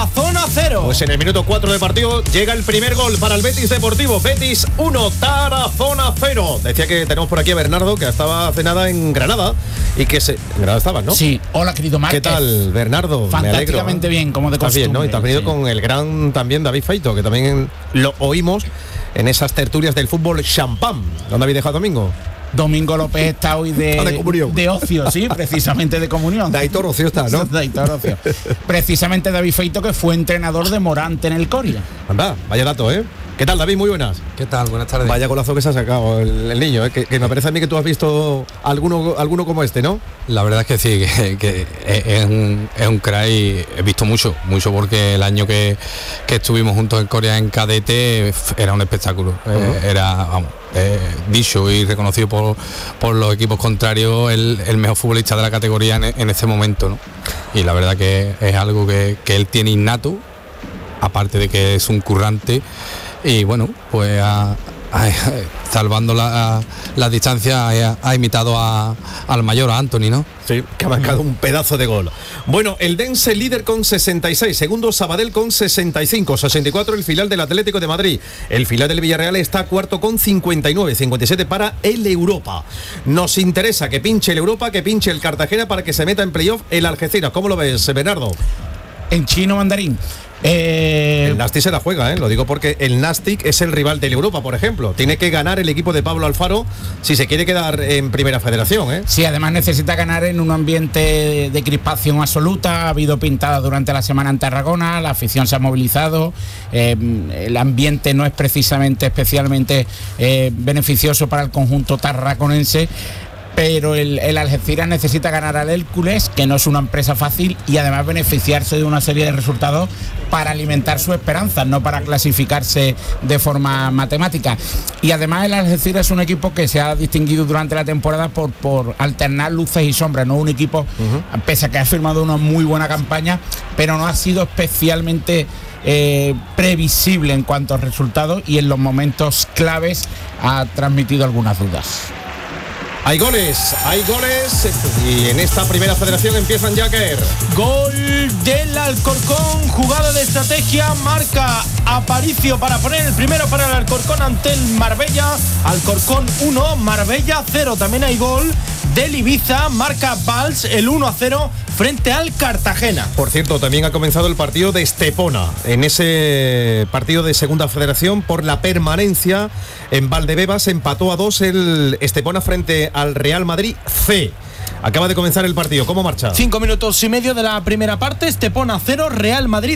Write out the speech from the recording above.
Tarazona 0. Pues en el minuto 4 de partido llega el primer gol para el Betis Deportivo. Betis 1, Tarazona 0. Decía que tenemos por aquí a Bernardo, que estaba hace nada en Granada y que en Granada estabas, ¿no? Sí, hola querido Márquez. ¿Qué tal, Bernardo? Fantásticamente bien, como de costumbre. Bien, ¿no? Y te has venido con el gran también David Feito, que también lo oímos en esas tertulias del fútbol champán. ¿Dónde habéis dejado Domingo? Domingo López está hoy de ocio, sí, precisamente de comunión. De Aitor Ocio está, ¿no? De Aitor Ocio. Precisamente David Feito, que fue entrenador de Morante en el Coria. Anda, vaya dato, ¿eh? ¿Qué tal, David? Muy buenas. ¿Qué tal? Buenas tardes. Vaya golazo que se ha sacado el niño, ¿eh? Que me parece a mí que tú has visto alguno como este, ¿no? La verdad es que sí, que es un crack y he visto mucho porque el año que estuvimos juntos en Corea en cadete era un espectáculo. Era, vamos, dicho y reconocido por los equipos contrarios el mejor futbolista de la categoría en este momento, ¿no? Y la verdad que es algo que él tiene innato, aparte de que es un currante. Y bueno, pues salvando la distancia ha imitado al mayor, a Anthony, ¿no? Sí, que ha marcado un pedazo de gol. Bueno, el Dense líder con 66, segundo Sabadell con 65, 64 el filial del Atlético de Madrid. El filial del Villarreal está cuarto con 59, 57 para el Europa. Nos interesa que pinche el Europa, que pinche el Cartagena para que se meta en playoff el Algeciras. ¿Cómo lo ves, Bernardo? En chino mandarín. El Nastic se la juega, lo digo porque el Nastic es el rival del Europa, por ejemplo. Tiene que ganar el equipo de Pablo Alfaro si se quiere quedar en Primera Federación, Sí, además necesita ganar en un ambiente de crispación absoluta. Ha habido pintadas durante la semana en Tarragona, la afición se ha movilizado, el ambiente no es precisamente especialmente beneficioso para el conjunto tarraconense. Pero el Algeciras necesita ganar al Hércules, que no es una empresa fácil, y además beneficiarse de una serie de resultados para alimentar sus esperanzas, no para clasificarse de forma matemática. Y además el Algeciras es un equipo que se ha distinguido durante la temporada por alternar luces y sombras, no un equipo, pese a que ha firmado una muy buena campaña, pero no ha sido especialmente previsible en cuanto a resultados, y en los momentos claves ha transmitido algunas dudas. Hay goles y en esta Primera Federación empiezan ya a caer. Gol del Alcorcón, jugada de estrategia, marca Aparicio para poner el primero para el Alcorcón ante el Marbella. Alcorcón 1, Marbella 0. También hay gol del Ibiza, marca Valls el 1-0 frente al Cartagena. Por cierto, también ha comenzado el partido de Estepona, en ese partido de Segunda Federación por la permanencia en Valdebebas. Empató a 2 el Estepona frente al Real Madrid C. Acaba de comenzar el partido, ¿cómo marcha? 5 minutos y medio de la primera parte, Estepona 0, Real Madrid